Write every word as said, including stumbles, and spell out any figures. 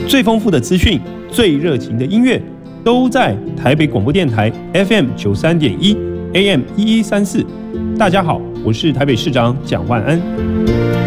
最丰富的资讯，最热情的音乐，都在台北广播电台 F M 九三点一 A M 一一三四。大家好，我是台北市长蒋万安。